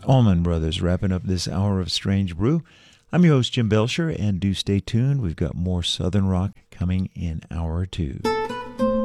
Allman Brothers wrapping up this hour of Strange Brew. I'm your host, Jim Belcher, and do stay tuned. We've got more Southern rock coming in hour two.